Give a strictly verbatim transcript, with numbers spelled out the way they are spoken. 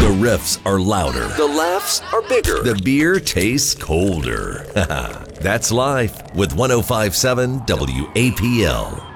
The riffs are louder. The laughs are bigger. The beer tastes colder. That's life with one oh five point seven W A P L.